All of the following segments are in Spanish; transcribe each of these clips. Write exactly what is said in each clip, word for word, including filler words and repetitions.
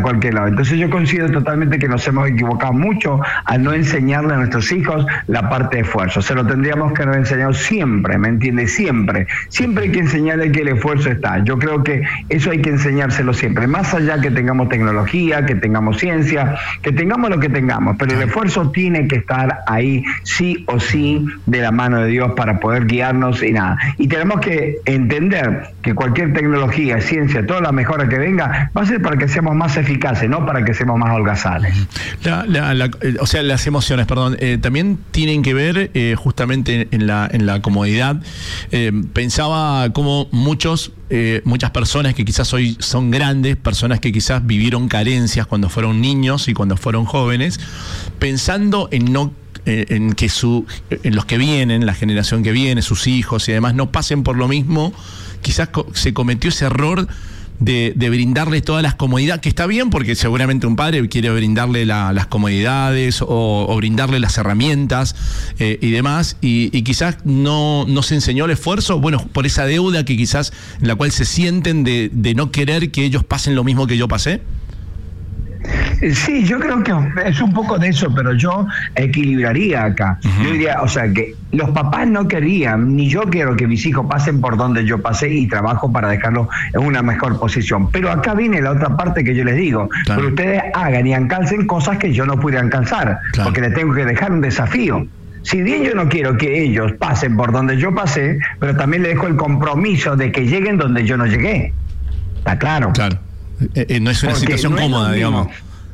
cualquier lado. Entonces yo considero totalmente que nos hemos equivocado mucho al no enseñarle a nuestros hijos la parte de esfuerzo. Se lo tendríamos que haber enseñado siempre, ¿me entiendes? Siempre. Siempre hay que enseñarle que el esfuerzo está. Yo creo que eso hay que enseñárselo siempre. Más allá que tengamos tecnología, que tengamos ciencia, que tengamos lo que tengamos, pero el esfuerzo tiene que estar ahí sí o sí de la mano de Dios para poder guiarnos y nada. Y tenemos que entender que cualquier tecnología, ciencia, toda la mejora que venga, va a ser para que seamos más eficaces, no para que seamos más holgazanes. La, la, la, o sea, las emociones, perdón, eh, también tienen que ver eh, justamente en la, en la comodidad. Eh, pensaba como muchos, eh, muchas personas que quizás hoy son grandes, personas que quizás vivieron carencias cuando fueron niños y cuando fueron jóvenes, pensando en no en que su, en los que vienen, la generación que viene, sus hijos y demás, no pasen por lo mismo. Quizás co- se cometió ese error de, de brindarles todas las comodidades, que está bien porque seguramente un padre quiere brindarle la, las comodidades o, o brindarle las herramientas eh, y demás, y, y quizás no, no se enseñó el esfuerzo, bueno, por esa deuda que quizás en la cual se sienten de, de no querer que ellos pasen lo mismo que yo pasé. Sí, yo creo que es un poco de eso, pero yo equilibraría acá. Uh-huh. Yo diría, o sea, que los papás no querían, ni yo quiero que mis hijos pasen por donde yo pasé y trabajo para dejarlos en una mejor posición. Pero acá viene la otra parte que yo les digo. Claro. Pero ustedes hagan y alcancen cosas que yo no pude alcanzar, claro, porque les tengo que dejar un desafío. Si bien yo no quiero que ellos pasen por donde yo pasé, pero también les dejo el compromiso de que lleguen donde yo no llegué. ¿Está claro? Claro. Eh, eh, no es una porque situación no cómoda, digamos.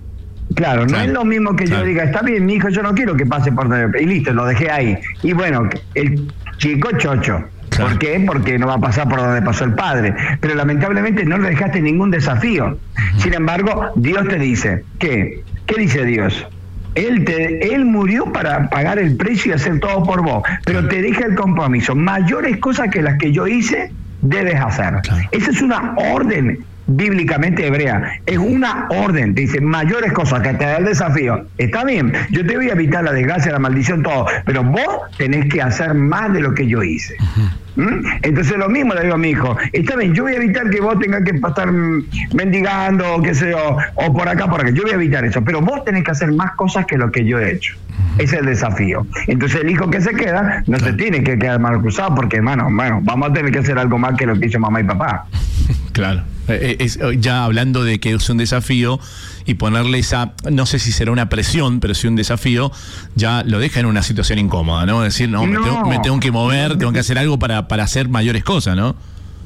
Claro, claro, no es lo mismo que claro. yo diga, está bien, mi hijo, yo no quiero que pase por donde... Y listo, lo dejé ahí. Y bueno, el chico chocho. Claro. ¿Por qué? Porque no va a pasar por donde pasó el padre. Pero lamentablemente no le dejaste ningún desafío. Uh-huh. Sin embargo, Dios te dice, ¿qué? ¿Qué dice Dios? Él, te, él murió para pagar el precio y hacer todo por vos, pero claro, te deja el compromiso. Mayores cosas que las que yo hice, debes hacer. Claro. Esa es una orden bíblicamente hebrea, es una orden, te dice mayores cosas que te da el desafío. Está bien, yo te voy a evitar la desgracia, la maldición, todo, pero vos tenés que hacer más de lo que yo hice. Uh-huh. ¿Mm? Entonces lo mismo le digo a mi hijo, está bien, yo voy a evitar que vos tengas que estar mendigando, qué sé yo, o por acá, por acá, yo voy a evitar eso, pero vos tenés que hacer más cosas que lo que yo he hecho. Ese es el desafío. Entonces el hijo que se queda no claro, se tiene que quedar mal cruzado, porque hermano, bueno, vamos a tener que hacer algo más que lo que hizo mamá y papá. Claro. Es, ya hablando de que es un desafío y ponerle esa, no sé si será una presión, pero sí un desafío, ya lo deja en una situación incómoda, ¿no? Es decir, no, no. Me, tengo, me tengo que mover, tengo que hacer algo para, para hacer mayores cosas, ¿no?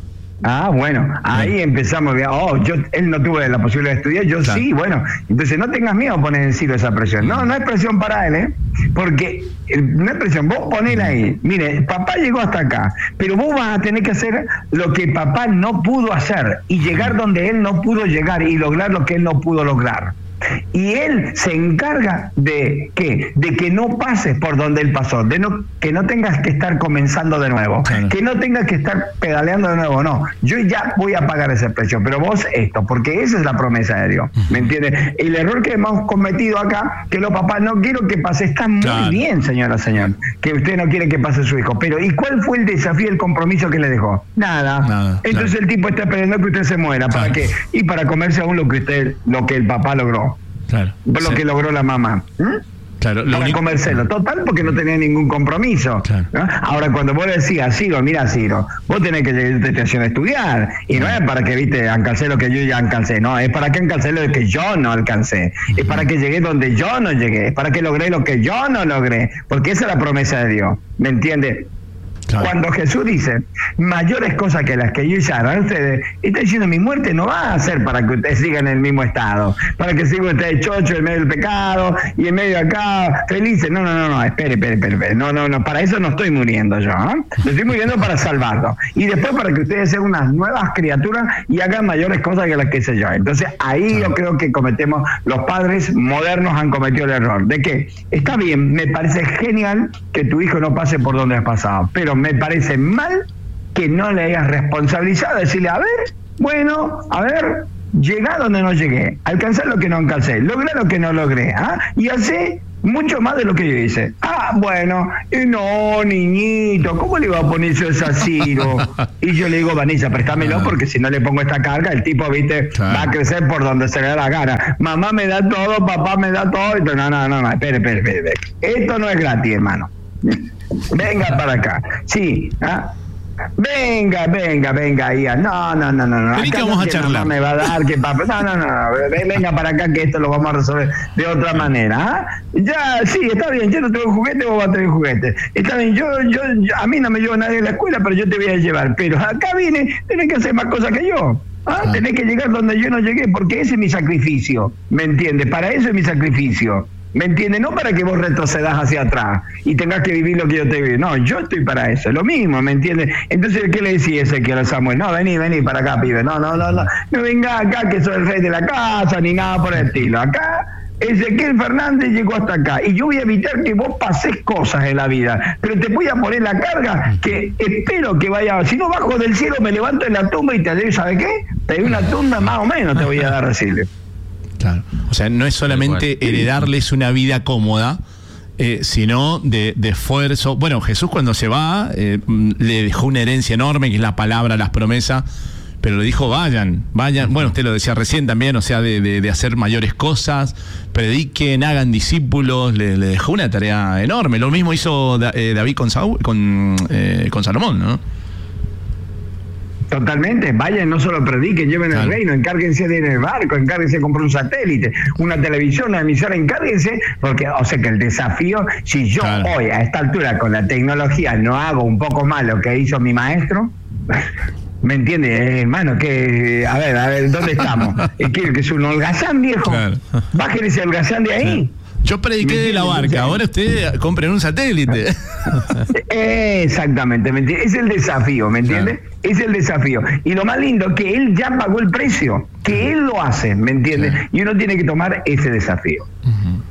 Ah, bueno, ahí bueno. empezamos, oh, yo, él no tuvo la posibilidad de estudiar, yo claro, sí, bueno, entonces no tengas miedo a poner encima esa presión, no, no es presión para él, ¿eh? Porque no es presión, vos ponela ahí, mire, papá llegó hasta acá, pero vos vas a tener que hacer lo que papá no pudo hacer y llegar donde él no pudo llegar y lograr lo que él no pudo lograr. Y él se encarga de ¿qué? De que no pases por donde él pasó, de no que no tengas que estar comenzando de nuevo, claro, que no tengas que estar pedaleando de nuevo, no, yo ya voy a pagar ese precio, pero vos esto, porque esa es la promesa de Dios, ¿me entiendes? El error que hemos cometido acá, que los papás no quiero que pase, está muy claro, bien, señora, señor, que usted no quiere que pase su hijo, pero ¿y cuál fue el desafío, el compromiso que le dejó? Nada, Nada entonces claro, el tipo está esperando que usted se muera, ¿para claro, qué? Y para comerse aún lo que usted, lo que el papá logró. Claro, por lo sí, que logró la mamá. ¿Mm? Claro, lo para único, comérselo, total, porque no tenía ningún compromiso. Claro. ¿No? Ahora, cuando vos le decías, Ciro, mira, Ciro, vos tenés que irte a estudiar, y no es para que, viste, alcancé lo que yo ya alcancé, no, es para que alcancé lo que yo no alcancé, uh-huh, es para que llegué donde yo no llegué, es para que logré lo que yo no logré, porque esa es la promesa de Dios, ¿me entiendes? Claro. Cuando Jesús dice mayores cosas que las que yo hice harán ustedes, está diciendo mi muerte no va a ser para que ustedes sigan en el mismo estado, para que sigan ustedes chocho en medio del pecado y en medio de acá felices. No, no, no, no, espere, espere, espere, espere. No, no, no, para eso no estoy muriendo yo, ¿eh? Lo estoy muriendo para salvarlo. Y después para que ustedes sean unas nuevas criaturas y hagan mayores cosas que las que hice yo. Entonces ahí claro, yo creo que cometemos, los padres modernos han cometido el error. ¿De qué? Está bien, me parece genial que tu hijo no pase por donde has pasado, pero me parece mal que no le hayas responsabilizado, decirle, a ver, bueno, a ver, llegué donde no llegué, alcanzar lo que no alcancé, lograr lo que no logré, ¿ah? Y así Mucho más de lo que yo hice. Ah, bueno, y no, niñito, ¿cómo le iba a poner yo esa Ciro? Y yo le digo, Vanessa, préstamelo, porque si no le pongo esta carga, el tipo, viste, claro, va a crecer por donde se le da la gana. Mamá me da todo, papá me da todo. Y no, no, no, no, espere, espere, espere. Esto no es gratis, hermano. Venga para acá. Sí, ¿ah? Venga, venga, venga, Ia. No, no, no, no, no. Acá que vamos no, a que charlar. No me va a dar, que papá. No, no, no, no. Venga para acá que esto lo vamos a resolver de otra manera. ¿Ah? Ya, sí, está bien. Yo no tengo juguete, vos vas a tener juguete. Está bien, yo, yo, yo, a mí no me lleva nadie a la escuela, pero yo te voy a llevar. Pero acá viene, tenés que hacer más cosas que yo. ¿Ah? Ah. Tenés que llegar donde yo no llegué, porque ese es mi sacrificio. ¿Me entiendes? Para eso es mi sacrificio. ¿Me entiendes? No para que vos retrocedas hacia atrás y tengas que vivir lo que yo te viví. No, yo estoy para eso, lo mismo, ¿me entiendes? Entonces, ¿qué le decía Ezequiel a Samuel? No, vení, vení para acá, pibe. No, no, no, no. No venga acá que soy el rey de la casa, ni nada por el estilo. Acá, Ezequiel Fernández llegó hasta acá. Y yo voy a evitar que vos pases cosas en la vida. Pero te voy a poner la carga que espero que vaya. Si no, bajo del cielo me levanto en la tumba y te doy, ¿sabes qué? Te doy una tumba más o menos, te voy a dar, decirle. Claro. O sea, no es solamente heredarles una vida cómoda, eh, sino de, de esfuerzo. Bueno, Jesús cuando se va, eh, le dejó una herencia enorme, que es la palabra, las promesas, pero le dijo, vayan, vayan. Bueno, usted lo decía recién también, o sea, de, de, de hacer mayores cosas, prediquen, hagan discípulos, le, le dejó una tarea enorme. Lo mismo hizo da, eh, David con, Saúl, con, eh, con Salomón, ¿no? Totalmente, vayan, no solo prediquen, lleven claro. el reino, encárguense de ir en el barco, encárguense de comprar un satélite, una televisión, una emisora, encárguense, porque, o sea que el desafío, si yo claro. hoy a esta altura con la tecnología no hago un poco más lo que hizo mi maestro, ¿me entiendes, eh, hermano? Que, a ver, a ver, ¿dónde estamos? ¿Qué, que es un holgazán, viejo? Claro. Bajen ese holgazán de ahí. Claro. Yo prediqué de la barca, ahora usted compren un satélite. Exactamente, ¿me entiende? Es el desafío, ¿me entiende? Claro. Es el desafío. Y lo más lindo, que él ya pagó el precio, que él lo hace, ¿me entiende? Claro. Y uno tiene que tomar ese desafío. Uh-huh.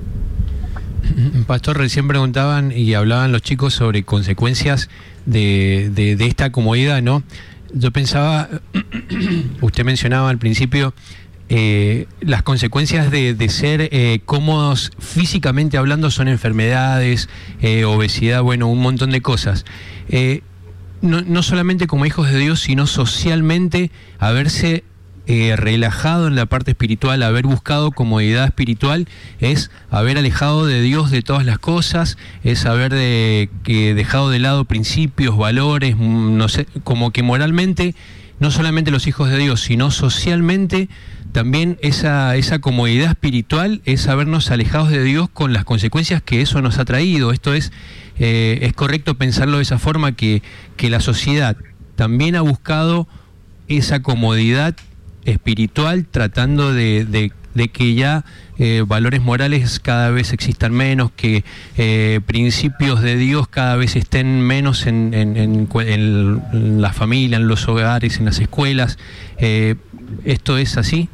Pastor, recién preguntaban y hablaban los chicos sobre consecuencias de, de, de esta comodidad, ¿no? Yo pensaba, usted mencionaba al principio, Eh, las consecuencias de, de ser eh, cómodos físicamente hablando son enfermedades, eh, obesidad, bueno, un montón de cosas. Eh, no, no solamente como hijos de Dios, sino socialmente, haberse eh, relajado en la parte espiritual, haber buscado comodidad espiritual, es haber alejado de Dios de todas las cosas, es haber de, que dejado de lado principios, valores, no sé, como que moralmente, no solamente los hijos de Dios, sino socialmente, también esa, esa comodidad espiritual es habernos alejados de Dios con las consecuencias que eso nos ha traído. Esto es, eh, es correcto pensarlo de esa forma, que, que la sociedad también ha buscado esa comodidad espiritual, tratando de, de, de que ya eh, valores morales cada vez existan menos, que eh, principios de Dios cada vez estén menos en, en, en, en la familia, en los hogares, en las escuelas. Eh, ¿Esto es así?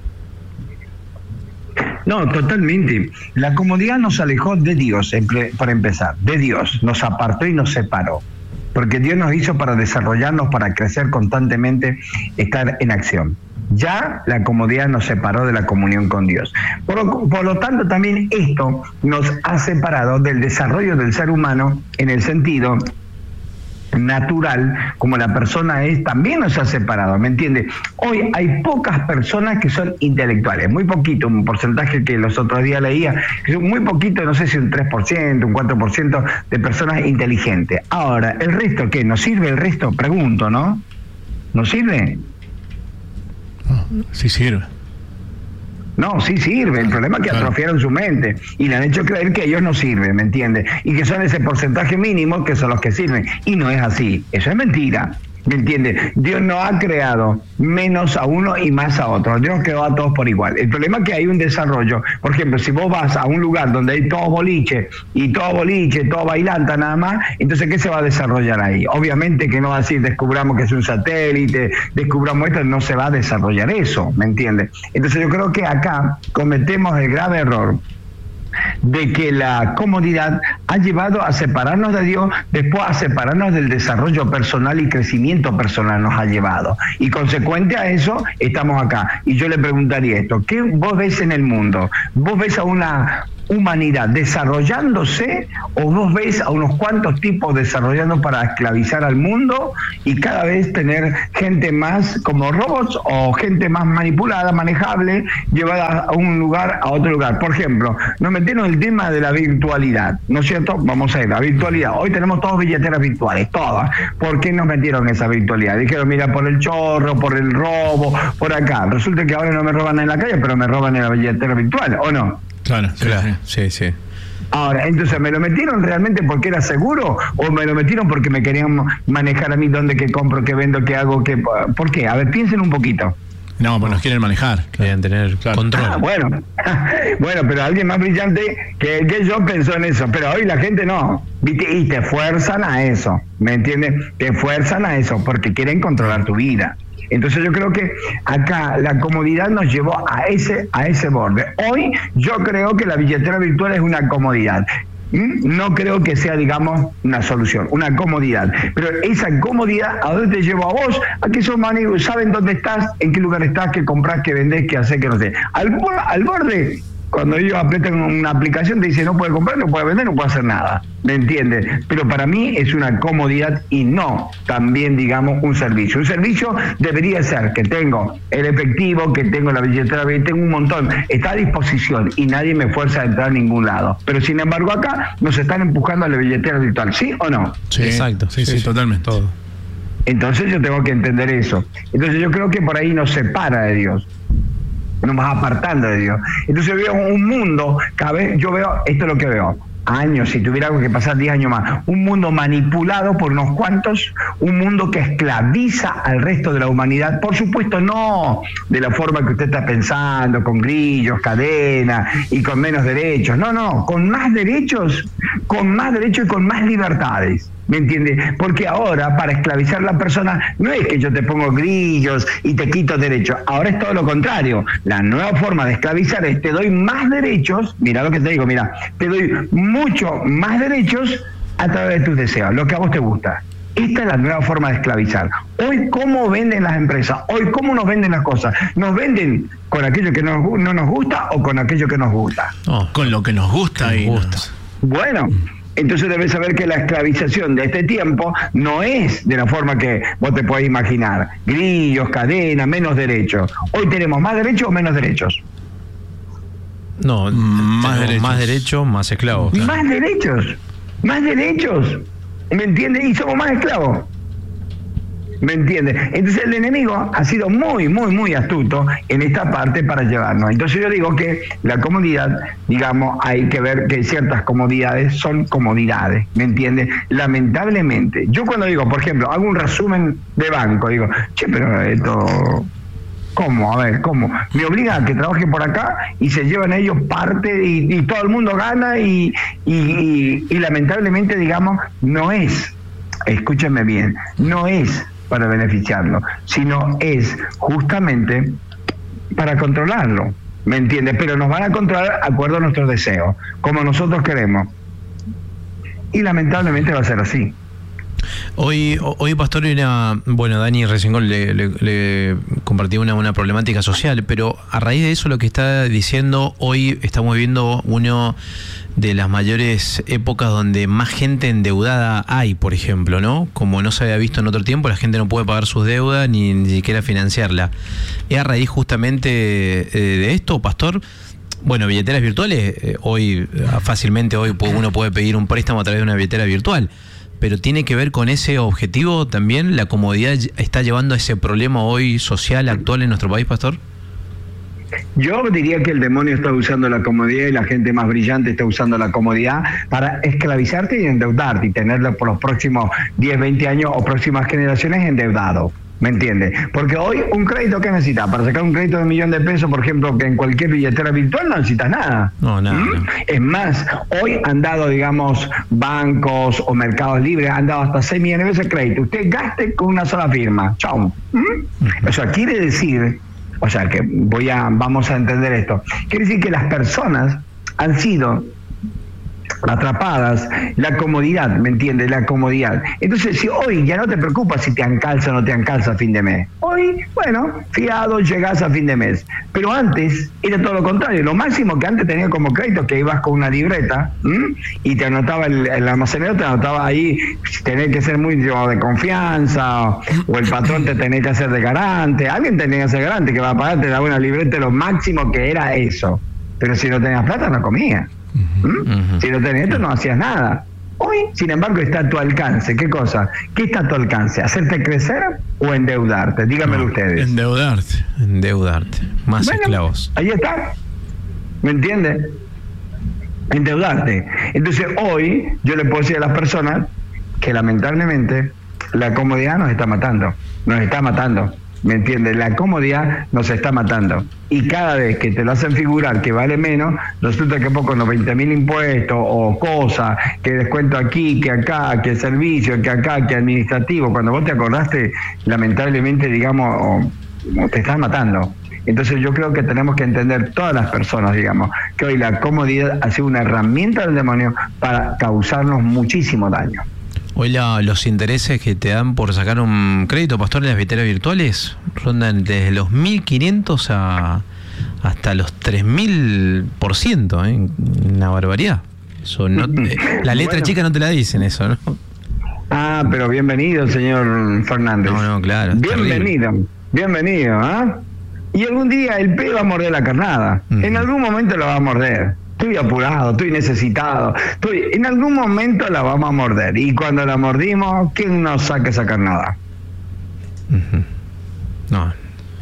No, totalmente. La comodidad nos alejó de Dios, para empezar, de Dios, nos apartó y nos separó. Porque Dios nos hizo para desarrollarnos, para crecer constantemente, estar en acción. Ya la comodidad nos separó de la comunión con Dios. Por lo, por lo tanto, también esto nos ha separado del desarrollo del ser humano en el sentido natural, como la persona es, también nos ha separado, ¿me entiendes? Hoy hay pocas personas que son intelectuales, muy poquito, un porcentaje que los otros días leía, muy poquito, no sé si un tres por ciento, un cuatro por ciento de personas inteligentes. Ahora, ¿el resto qué? ¿Nos sirve el resto? Pregunto, ¿no? ¿Nos sirve? Sí sirve. No, sí sirve. El problema es que claro. atrofiaron su mente y le han hecho creer que ellos no sirven, ¿me entiendes? Y que son ese porcentaje mínimo que son los que sirven. Y no es así. Eso es mentira. ¿Me entiendes? Dios no ha creado menos a uno y más a otro. Dios creó a todos por igual. El problema es que hay un desarrollo. Por ejemplo, si vos vas a un lugar donde hay todo boliche y todo boliche, todo bailanta nada más, entonces ¿qué se va a desarrollar ahí? Obviamente que no va a decir descubramos que es un satélite, descubramos esto, no se va a desarrollar eso, ¿me entiendes? Entonces yo creo que acá cometemos el grave error de que la comodidad ha llevado a separarnos de Dios, después a separarnos del desarrollo personal y crecimiento personal nos ha llevado. Y consecuente a eso, estamos acá. Y yo le preguntaría esto, ¿qué vos ves en el mundo? ¿Vos ves a una humanidad desarrollándose, o vos ves a unos cuantos tipos desarrollando para esclavizar al mundo y cada vez tener gente más como robots o gente más manipulada, manejable, llevada a un lugar a otro lugar? Por ejemplo, nos metieron el tema de la virtualidad, ¿no es cierto? Vamos a ver, la virtualidad. Hoy tenemos todos billeteras virtuales, todas. ¿Por qué nos metieron esa virtualidad? Dijeron, mira, por el chorro, por el robo, por acá. Resulta que ahora no me roban en la calle, pero me roban en la billetera virtual, ¿o no? Claro, claro, sí, sí. Ahora, entonces, ¿me lo metieron realmente porque era seguro o me lo metieron porque me querían manejar a mí dónde, qué compro, qué vendo, qué hago, qué... ¿Por qué? A ver, piensen un poquito. No, pues nos quieren manejar. Querían tener claro. control. Ah, bueno, bueno, pero alguien más brillante que, que yo pensó en eso, pero hoy la gente no, ¿viste? Y te fuerzan a eso, ¿me entiendes? Te fuerzan a eso porque quieren controlar tu vida. Entonces yo creo que acá la comodidad nos llevó a ese, a ese borde. Hoy yo creo que la billetera virtual es una comodidad. No creo que sea, digamos, una solución, una comodidad. Pero esa comodidad, ¿a dónde te llevo a vos? A que esos manigos saben dónde estás, en qué lugar estás, qué compras, qué vendés, qué haces, qué no sé. Al, al borde, cuando ellos apretan una aplicación, te dice no puede comprar, no puede vender, no puede hacer nada. ¿Me entiendes? Pero para mí es una comodidad y no también, digamos, un servicio. Un servicio debería ser que tengo el efectivo, que tengo la billetera, que tengo un montón. Está a disposición y nadie me fuerza a entrar a ningún lado. Pero sin embargo acá nos están empujando a la billetera virtual, ¿sí o no? Sí, exacto. Sí, sí, sí, totalmente. Todo. Entonces yo tengo que entender eso. Entonces yo creo que por ahí nos separa de Dios. Nos vas apartando de Dios. Entonces veo un mundo, cada vez yo veo, esto es lo que veo, años, si tuviera que pasar diez años más, un mundo manipulado por unos cuantos, un mundo que esclaviza al resto de la humanidad, por supuesto no de la forma que usted está pensando, con grillos, cadenas y con menos derechos, no, no, con más derechos, con más derechos y con más libertades. ¿Me entiendes? Porque ahora, para esclavizar a la persona, no es que yo te pongo grillos y te quito derechos. Ahora es todo lo contrario. La nueva forma de esclavizar es te doy más derechos. Mira lo que te digo, mira. Te doy mucho más derechos a través de tus deseos, lo que a vos te gusta. Esta es la nueva forma de esclavizar. Hoy, ¿cómo venden las empresas? Hoy, ¿cómo nos venden las cosas? ¿Nos venden con aquello que no, no nos gusta o con aquello que nos gusta? Oh, con lo que nos gusta y gusta. Nos... Bueno... Entonces debes saber que la esclavización de este tiempo no es de la forma que vos te podés imaginar. Grillos, cadenas, menos derechos. Hoy tenemos más derechos o menos derechos. No, más derechos. Más derechos, más esclavos. Claro. Más derechos, más derechos. ¿Me entiendes? Y somos más esclavos. ¿Me entiendes? Entonces el enemigo ha sido muy, muy, muy astuto en esta parte para llevarnos. Entonces yo digo que la comodidad, digamos, hay que ver que ciertas comodidades son comodidades, ¿me entiendes? Lamentablemente. Yo cuando digo, por ejemplo, hago un resumen de banco, digo, che, pero esto... ¿Cómo? A ver, ¿cómo? Me obligan a que trabaje por acá y se llevan ellos parte y, y todo el mundo gana y, y, y, y lamentablemente, digamos, no es, escúchenme bien, no es para beneficiarlo, sino es justamente para controlarlo, ¿me entiendes? Pero nos van a controlar de acuerdo a nuestros deseos, como nosotros queremos. Y lamentablemente va a ser así. Hoy, hoy pastor, era, bueno, Dani recién le, le, le compartió una, una problemática social, pero a raíz de eso lo que está diciendo, hoy estamos viviendo uno de las mayores épocas donde más gente endeudada hay, por ejemplo, ¿no? Como no se había visto en otro tiempo, la gente no puede pagar sus deudas ni, ni siquiera financiarla. ¿Es a raíz justamente de esto, pastor? Bueno, billeteras virtuales, eh, hoy fácilmente hoy uno puede pedir un préstamo a través de una billetera virtual. Pero tiene que ver con ese objetivo también. ¿La comodidad está llevando a ese problema hoy social actual en nuestro país, pastor? Yo diría que el demonio está usando la comodidad y la gente más brillante está usando la comodidad para esclavizarte y endeudarte y tenerlo por los próximos diez, veinte años o próximas generaciones endeudado. ¿Me entiendes? Porque hoy un crédito, ¿qué necesitas? Para sacar un crédito de un millón de pesos, por ejemplo, que en cualquier billetera virtual no necesitas nada. No, nada. ¿Mm? No. Es más, hoy han dado, digamos, bancos o mercados libres, han dado hasta seis millones de veces crédito. Usted gaste con una sola firma. Chau. ¿Mm? O sea, quiere decir, o sea, que voy a, vamos a entender esto. Quiere decir que las personas han sido atrapadas, la comodidad, ¿me entiendes? La comodidad. Entonces, si hoy ya no te preocupas si te encalza o no te encalza a fin de mes. Hoy, bueno, fiado, llegás a fin de mes. Pero antes era todo lo contrario. Lo máximo que antes tenía como crédito que ibas con una libreta, ¿m? y te anotaba el, el almacenero, te anotaba ahí, tenés que ser muy de confianza, o, o el patrón te tenés que hacer de garante, alguien tenía que ser garante que va a pagar, te daba una libreta, lo máximo que era eso. Pero si no tenías plata, no comías. ¿Mm? Uh-huh. Si no tenías esto, no hacías nada. Hoy, sin embargo, está a tu alcance. ¿Qué cosa? ¿Qué está a tu alcance? ¿Hacerte crecer o endeudarte? Díganmelo no, ustedes. Endeudarte. Endeudarte. Más bueno, esclavos. Ahí está. ¿Me entiendes? Endeudarte. Entonces, hoy, yo le puedo decir a las personas que lamentablemente la comodidad nos está matando. Nos está matando. ¿Me entiendes? La comodidad nos está matando. Y cada vez que te lo hacen figurar que vale menos, resulta que poco los veinte mil impuestos o cosas, que descuento aquí, que acá, que servicio, que acá, que administrativo. Cuando vos te acordaste, lamentablemente, digamos, te estás matando. Entonces yo creo que tenemos que entender todas las personas, digamos, que hoy la comodidad ha sido una herramienta del demonio para causarnos muchísimo daño. Hoy la, los intereses que te dan por sacar un crédito, Pastor, en las billeteras virtuales rondan desde los mil quinientos a hasta los tres mil por ciento, ¿eh? Una barbaridad. Eso no, eh, la letra bueno. chica no te la dicen eso, ¿no? Ah, pero bienvenido, señor Fernández. No, no, claro. Bienvenido, terrible. bienvenido, ¿ah? ¿eh? Y algún día el pez va a morder la carnada. Uh-huh. En algún momento la va a morder. Estoy apurado, estoy necesitado, estoy, en algún momento la vamos a morder. Y cuando la mordimos, ¿quién nos saque esa carnada? Uh-huh. No.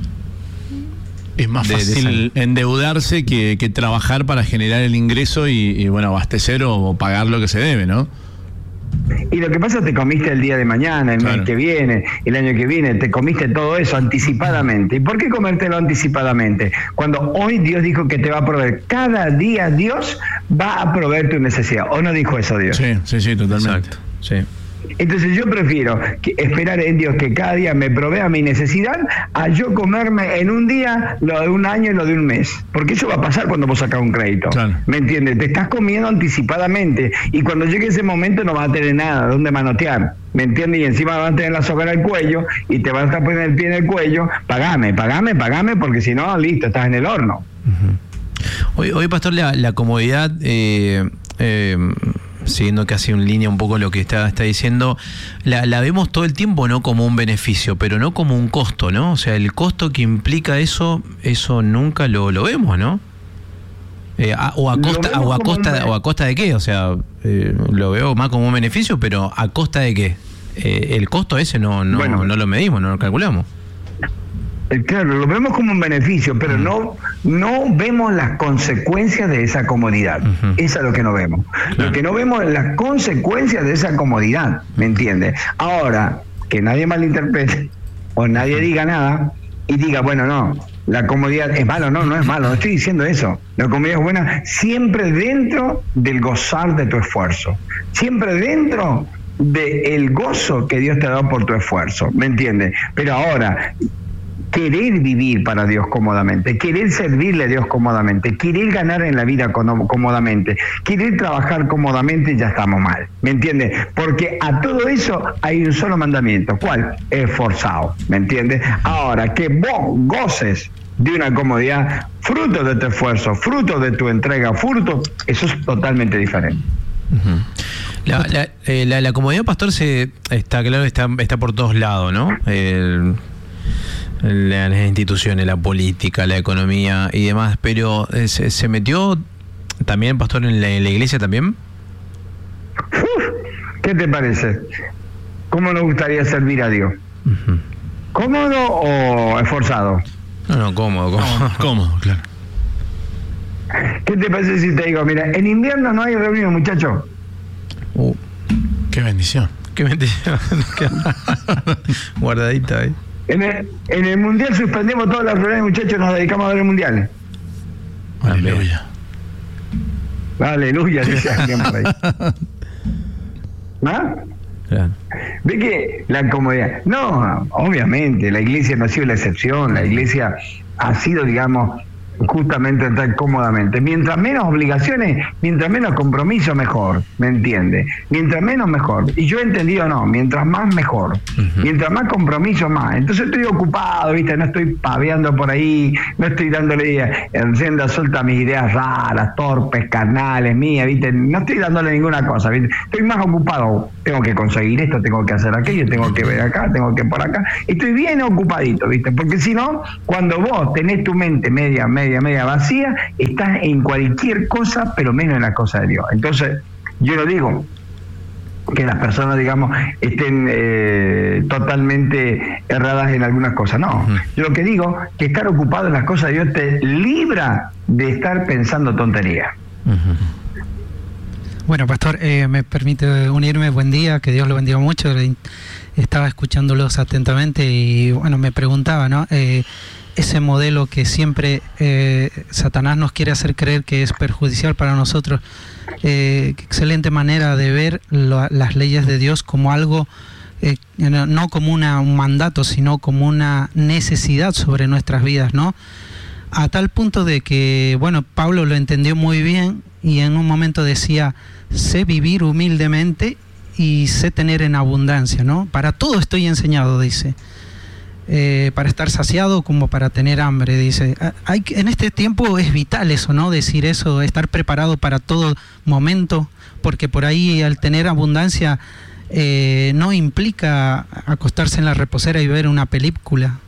Es más fácil de, de endeudarse que, que trabajar para generar el ingreso y, y bueno, abastecer o, o pagar lo que se debe, ¿no? Y lo que pasa es que te comiste el día de mañana, el claro. mes que viene, el año que viene, te comiste todo eso anticipadamente. ¿Y por qué comértelo anticipadamente? Cuando hoy Dios dijo que te va a proveer, cada día Dios va a proveer tu necesidad. ¿O no dijo eso Dios? Sí, sí, sí, totalmente. Exacto. Sí. Entonces yo prefiero que esperar en Dios que cada día me provea mi necesidad a yo comerme en un día lo de un año y lo de un mes. Porque eso va a pasar cuando vos sacás un crédito. Claro. ¿Me entiendes? Te estás comiendo anticipadamente y cuando llegue ese momento no vas a tener nada donde manotear. ¿Me entiendes? Y encima vas a tener la soga en el cuello y te vas a estar poniendo el pie en el cuello. Pagame, pagame, pagame porque si no, listo, estás en el horno. Uh-huh. Hoy, hoy, Pastor, la, la comodidad... Eh, eh, siguiendo casi en línea un poco lo que está, está diciendo, la, la vemos todo el tiempo no como un beneficio, pero no como un costo, ¿no? O sea, el costo que implica eso, eso nunca lo, lo vemos, ¿no? Eh, a, o, a costa, o, a costa, o a costa de qué, o sea, eh, lo veo más como un beneficio, pero ¿a costa de qué? Eh, el costo ese no, no, bueno, no lo medimos, no lo calculamos. Claro, lo vemos como un beneficio, pero uh-huh. no no vemos las consecuencias de esa comodidad. Uh-huh. Eso es lo que no vemos. Claro. Lo que no vemos es las consecuencias de esa comodidad, ¿me entiendes? Ahora, que nadie malinterprete o nadie uh-huh. diga nada y diga, bueno, no, la comodidad es malo, no, no es malo, no estoy diciendo eso. La comodidad es buena siempre dentro del gozar de tu esfuerzo, siempre dentro del gozo que Dios te ha dado por tu esfuerzo, ¿me entiendes? Pero ahora... querer vivir para Dios cómodamente, querer servirle a Dios cómodamente, querer ganar en la vida cómodamente, querer trabajar cómodamente, ya estamos mal, ¿me entiendes? Porque a todo eso hay un solo mandamiento, ¿cuál? Esforzado, ¿me entiendes? Ahora, que vos goces de una comodidad, fruto de tu esfuerzo, fruto de tu entrega, fruto, eso es totalmente diferente. Uh-huh. La, la, eh, la, la comodidad, Pastor, se está claro, está, está por todos lados, ¿no? El... las instituciones, la política, la economía y demás, pero eh, ¿se, se metió también, Pastor, en la, en la iglesia también? ¿Qué te parece? ¿Cómo nos gustaría servir a Dios? Uh-huh. ¿Cómodo o esforzado? No, no, cómodo, cómodo, cómodo, claro. ¿Qué te parece si te digo, mira, en invierno no hay reunión, muchacho? Uh, qué bendición. Qué bendición. Guardadita ahí. En el, en el Mundial suspendemos todas las reuniones, muchachos, nos dedicamos a ver el Mundial. Aleluya. Aleluya, dice alguien por ahí. ¿Ah? Claro. Ve que la comodidad... No, obviamente, la iglesia no ha sido la excepción, la iglesia ha sido, digamos, justamente estar cómodamente. Mientras menos obligaciones, mientras menos compromiso, mejor, ¿me entiende? Mientras menos, mejor. Y yo he entendido, no, mientras más, mejor. Uh-huh. Mientras más compromiso, más. Entonces estoy ocupado, ¿viste? No estoy paveando por ahí, no estoy dándole rienda suelta a mis ideas raras, torpes, carnales, mías, ¿viste? No estoy dándole ninguna cosa, ¿viste? Estoy más ocupado. Tengo que conseguir esto, tengo que hacer aquello, tengo que ver acá, tengo que por acá. Estoy bien ocupadito, ¿viste? Porque si no, cuando vos tenés tu mente media, media, media vacía, estás en cualquier cosa, pero menos en la cosa de Dios. Entonces, yo lo digo, que las personas, digamos, estén eh, totalmente erradas en algunas cosas. No, uh-huh. Yo lo que digo, que estar ocupado en las cosas de Dios te libra de estar pensando tonterías. Uh-huh. Bueno, pastor, eh, me permite unirme. Buen día, que Dios lo bendiga mucho. Estaba escuchándolos atentamente y, bueno, me preguntaba, ¿no? Eh, ese modelo que siempre eh, Satanás nos quiere hacer creer que es perjudicial para nosotros. Eh, excelente manera de ver lo, las leyes de Dios como algo, eh, no como una, un mandato, sino como una necesidad sobre nuestras vidas, ¿no? A tal punto de que, bueno, Pablo lo entendió muy bien y en un momento decía, sé vivir humildemente y sé tener en abundancia, ¿no? Para todo estoy enseñado, dice. Eh, para estar saciado como para tener hambre, dice. Hay, en este tiempo es vital eso, ¿no? Decir eso, estar preparado para todo momento, porque por ahí al tener abundancia eh, no implica acostarse en la reposera y ver una película.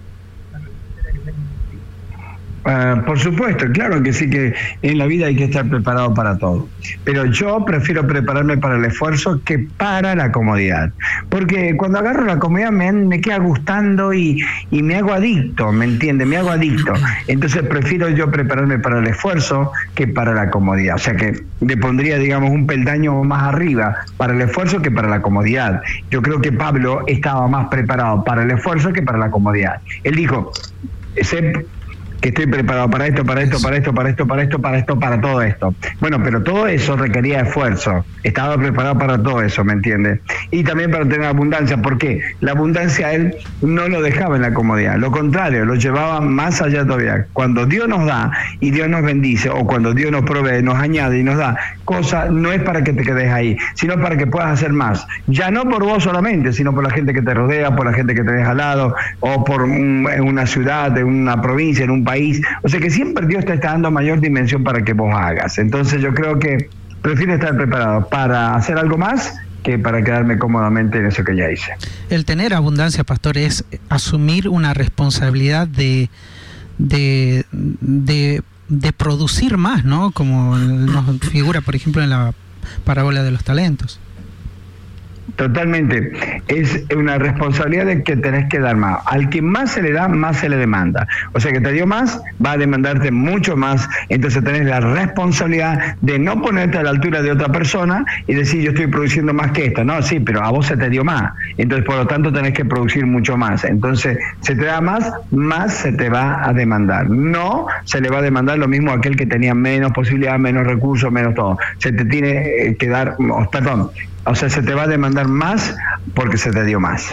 Uh, por supuesto, claro que sí, que en la vida hay que estar preparado para todo, pero yo prefiero prepararme para el esfuerzo que para la comodidad, porque cuando agarro la comodidad me, me queda gustando y, y me hago adicto, ¿me entiende? Me hago adicto, entonces prefiero yo prepararme para el esfuerzo que para la comodidad, o sea que le pondría, digamos, un peldaño más arriba para el esfuerzo que para la comodidad. Yo creo que Pablo estaba más preparado para el esfuerzo que para la comodidad. Él dijo, sé que estoy preparado para esto, para esto, para esto, para esto, para esto, para esto, para todo esto. Bueno, pero todo eso requería esfuerzo. Estaba preparado para todo eso, ¿me entiende? Y también para tener abundancia. ¿Por qué? La abundancia él no lo dejaba en la comodidad. Lo contrario, lo llevaba más allá todavía. Cuando Dios nos da y Dios nos bendice, o cuando Dios nos provee, nos añade y nos da cosas, no es para que te quedes ahí, sino para que puedas hacer más. Ya no por vos solamente, sino por la gente que te rodea, por la gente que tenés al lado, o por un, en una ciudad, en una provincia, en un país. O sea que siempre Dios te está dando mayor dimensión para que vos hagas. Entonces yo creo que prefiero estar preparado para hacer algo más que para quedarme cómodamente en eso que ya hice. El tener abundancia, pastor, es asumir una responsabilidad de, de, de, de producir más, ¿no? Como nos figura, por ejemplo, en la parábola de los talentos. Totalmente, es una responsabilidad de que tenés que dar más. Al que más se le da, más se le demanda. O sea que te dio más, va a demandarte mucho más. Entonces tenés la responsabilidad de no ponerte a la altura de otra persona y decir yo estoy produciendo más que esta. No, sí, pero a vos se te dio más. Entonces por lo tanto tenés que producir mucho más. Entonces se te da más, más se te va a demandar. No se le va a demandar lo mismo a aquel que tenía menos posibilidad, menos recursos, menos todo. Se te tiene que dar, oh, perdón, o sea, se te va a demandar más porque se te dio más.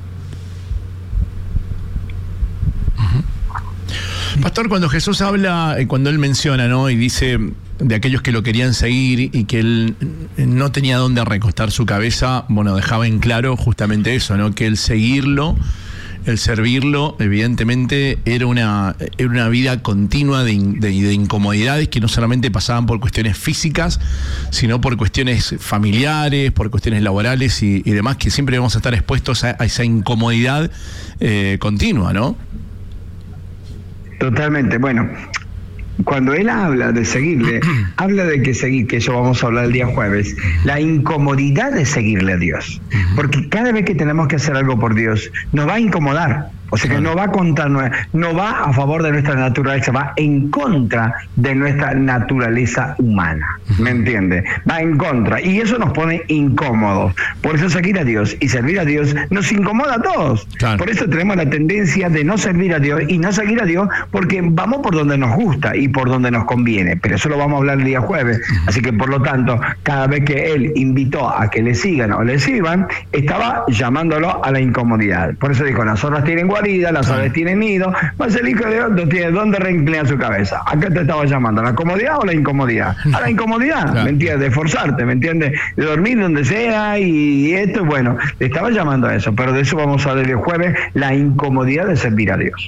Pastor, cuando Jesús habla, cuando él menciona, ¿no? Y dice de aquellos que lo querían seguir y que él no tenía dónde recostar su cabeza, bueno, dejaba en claro justamente eso, ¿no? Que el seguirlo, el servirlo, evidentemente era una, era una vida continua de, de, de incomodidades que no solamente pasaban por cuestiones físicas, sino por cuestiones familiares, por cuestiones laborales y, y demás, que siempre vamos a estar expuestos a, a esa incomodidad eh, continua, ¿no? Totalmente. Bueno, cuando él habla de seguirle, habla de que seguir, que eso vamos a hablar el día jueves, la incomodidad de seguirle a Dios. Porque cada vez que tenemos que hacer algo por Dios, nos va a incomodar. O sea que no va contra, no va a favor de nuestra naturaleza, va en contra de nuestra naturaleza humana. ¿Me entiende? Va en contra. Y eso nos pone incómodos. Por eso seguir a Dios y servir a Dios nos incomoda a todos. Claro. Por eso tenemos la tendencia de no servir a Dios y no seguir a Dios porque vamos por donde nos gusta y por donde nos conviene. Pero eso lo vamos a hablar el día jueves. Así que por lo tanto, cada vez que él invitó a que le sigan o le sirvan, estaba llamándolo a la incomodidad. Por eso dijo, las zorras tienen guardia vida, las aves tienen nido, más el hijo de Dios no tiene dónde reinclinar su cabeza. ¿A qué te estaba llamando? ¿A la comodidad o la incomodidad? A la incomodidad, claro. ¿Me entiendes? De esforzarte, ¿me entiendes? De dormir donde sea y esto, bueno, te estaba llamando a eso, pero de eso vamos a hablar el jueves, la incomodidad de servir a Dios.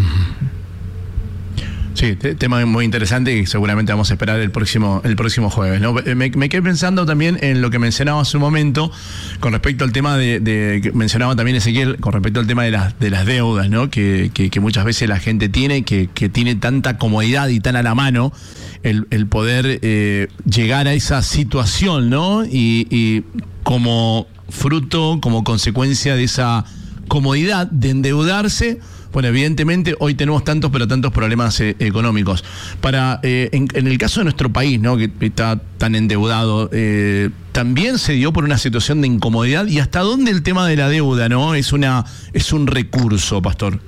Sí, tema muy interesante y seguramente vamos a esperar el próximo el próximo jueves, ¿no? Me, me quedé pensando también en lo que mencionaba hace un momento con respecto al tema de, de que mencionaba también Ezequiel, con respecto al tema de las de las deudas, ¿no? Que, que, que muchas veces la gente tiene, que, que tiene tanta comodidad y tan a la mano el, el poder eh, llegar a esa situación, ¿no? Y, y como fruto, como consecuencia de esa comodidad de endeudarse. Bueno, evidentemente hoy tenemos tantos, pero tantos problemas eh, económicos. Para eh, en, en el caso de nuestro país, ¿no? Que está tan endeudado, eh, también se dio por una situación de incomodidad. ¿Y hasta dónde el tema de la deuda, no es una es un recurso, Pastor?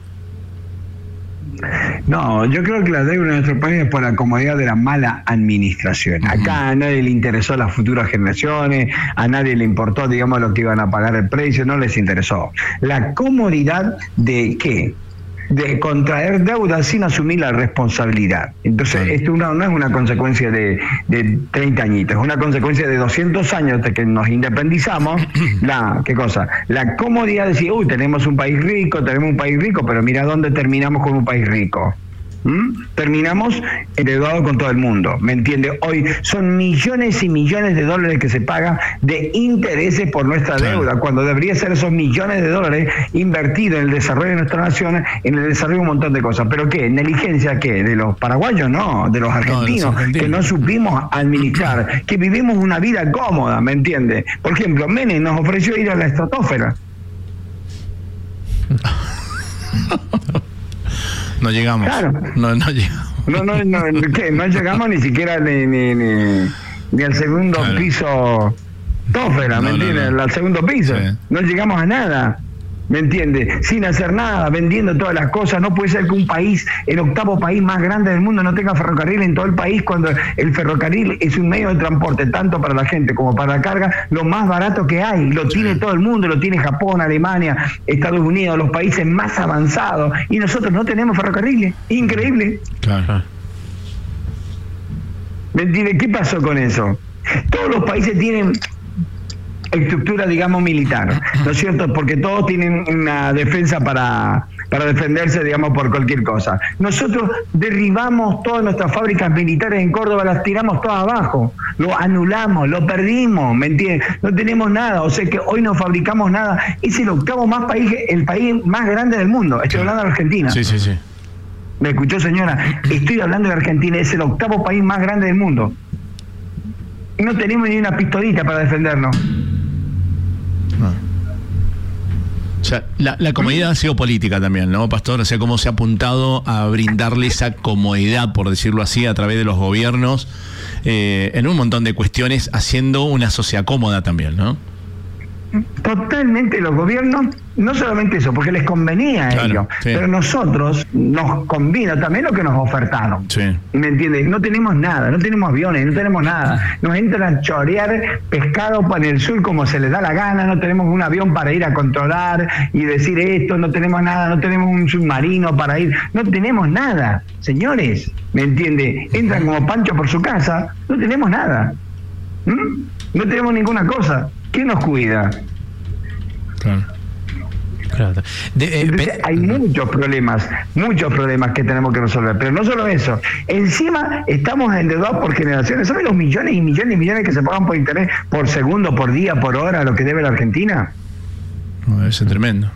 No, yo creo que la deuda en nuestro país es por la comodidad de la mala administración. Acá a nadie le interesó las futuras generaciones, a nadie le importó, digamos, lo que iban a pagar el precio, no les interesó. La comodidad de ¿qué? De contraer deuda sin asumir la responsabilidad. Entonces, sí. Esto no, no es una consecuencia de, de treinta añitos, es una consecuencia de doscientos años de que nos independizamos. La, ¿qué cosa? La comodidad de decir, uy, tenemos un país rico, tenemos un país rico, pero mira dónde terminamos con un país rico. ¿Mm? Terminamos endeudados con todo el mundo, ¿me entiende? Hoy son millones y millones de dólares que se pagan de intereses por nuestra deuda, cuando debería ser esos millones de dólares invertidos en el desarrollo de nuestra nación, en el desarrollo de un montón de cosas. ¿Pero qué? ¿Negligencia qué? ¿De los paraguayos? No, de los argentinos, no, de los argentinos. Que no supimos administrar, que vivimos una vida cómoda, ¿me entiende? Por ejemplo, Menem nos ofreció ir a la estratosfera. No llegamos. Claro. No, no llegamos. No, no, no, ¿qué? No llegamos ni siquiera ni, ni, ni, ni al segundo claro. piso Tófera, ¿me no, entiendes? No, no. Al segundo piso. Sí. No llegamos a nada, ¿me entiendes? Sin hacer nada, vendiendo todas las cosas. No puede ser que un país, el octavo país más grande del mundo, no tenga ferrocarril en todo el país, cuando el ferrocarril es un medio de transporte, tanto para la gente como para la carga, lo más barato que hay. Lo tiene todo el mundo, lo tiene Japón, Alemania, Estados Unidos, los países más avanzados, y nosotros no tenemos ferrocarriles. Increíble. Claro. ¿Me entiendes? ¿Qué pasó con eso? Todos los países tienen estructura, digamos, militar, ¿no es cierto? Porque todos tienen una defensa para, para defenderse, digamos, por cualquier cosa. Nosotros derribamos todas nuestras fábricas militares en Córdoba, las tiramos todas abajo, lo anulamos, lo perdimos, ¿me entiendes? No tenemos nada, o sea que hoy no fabricamos nada. Es el octavo más país, el país más grande del mundo. Estoy hablando de Argentina. Sí, sí, sí. ¿Me escuchó, señora? Estoy hablando de Argentina, es el octavo país más grande del mundo. No tenemos ni una pistolita para defendernos. Ah. O sea, la, la comodidad ha sido política también, ¿no, Pastor? O sea, cómo se ha apuntado a brindarle esa comodidad, por decirlo así, a través de los gobiernos, eh, en un montón de cuestiones, haciendo una sociedad cómoda también, ¿no? Totalmente, los gobiernos, no solamente eso, porque les convenía a claro, ellos, sí. Pero nosotros nos convino también lo que nos ofertaron. Sí. ¿Me entiendes? No tenemos nada, no tenemos aviones, no tenemos nada. Nos entran a chorear pescado para el sur como se les da la gana, no tenemos un avión para ir a controlar y decir esto, no tenemos nada, no tenemos un submarino para ir, no tenemos nada, señores, ¿me entiende? Entran como Pancho por su casa, no tenemos nada. ¿Mm? No tenemos ninguna cosa. ¿Quién nos cuida? Claro. Claro. De, eh, Entonces, hay muchos problemas, muchos problemas que tenemos que resolver. Pero no solo eso, encima estamos endeudados por generaciones. ¿Saben los millones y millones y millones que se pagan por interés por segundo, por día, por hora, lo que debe la Argentina? No, debe ser tremendo.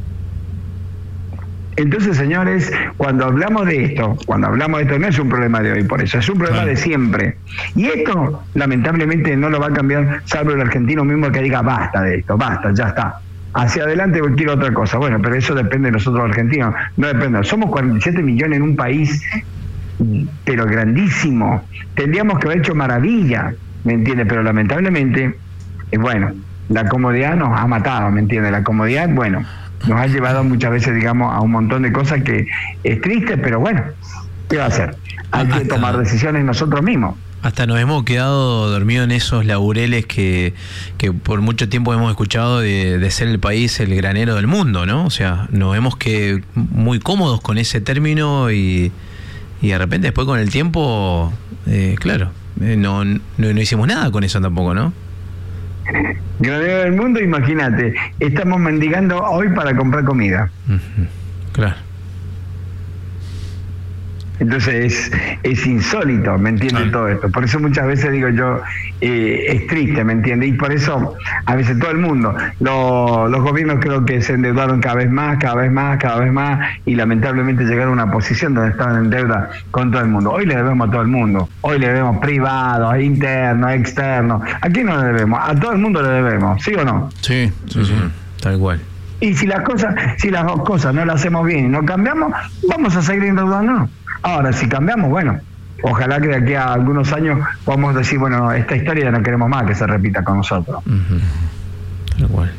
Entonces, señores, cuando hablamos de esto, cuando hablamos de esto, no es un problema de hoy, por eso, es un problema claro. de siempre. Y esto, lamentablemente, no lo va a cambiar, salvo el argentino mismo que diga, basta de esto, basta, ya está. Hacia adelante quiero otra cosa. Bueno, pero eso depende de nosotros los argentinos, no depende. Somos cuarenta y siete millones en un país, pero grandísimo. Tendríamos que haber hecho maravilla, ¿me entiende? Pero lamentablemente, eh, bueno, la comodidad nos ha matado, ¿me entiende? La comodidad, bueno, nos ha llevado muchas veces, digamos, a un montón de cosas que es triste, pero bueno, ¿qué va a hacer? Hay que tomar decisiones nosotros mismos. Hasta nos hemos quedado dormidos en esos laureles que, que por mucho tiempo hemos escuchado de, de ser el país el granero del mundo, ¿no? O sea, nos vemos que muy cómodos con ese término y, y de repente después con el tiempo, eh, claro, eh, no, no, no hicimos nada con eso tampoco, ¿no? Granero del mundo, imagínate, estamos mendigando hoy para comprar comida. Uh-huh. Claro. Entonces es, es insólito, ¿me entiendes? Ah. Todo esto. Por eso muchas veces digo yo, eh, es triste, ¿me entiendes? Y por eso a veces todo el mundo, lo, los gobiernos creo que se endeudaron cada vez más, cada vez más, cada vez más, y lamentablemente llegaron a una posición donde estaban en deuda con todo el mundo. Hoy le debemos a todo el mundo, hoy le debemos privados, internos, externos. ¿A quién no le debemos? A todo el mundo le debemos, ¿sí o no? Sí, sí, sí, tal cual. Y si las cosas, si las cosas no las hacemos bien y no cambiamos, vamos a seguir endeudándonos. Ahora, si cambiamos, bueno, ojalá que de aquí a algunos años podamos decir, bueno, esta historia ya no queremos más que se repita con nosotros. Uh-huh. Igual.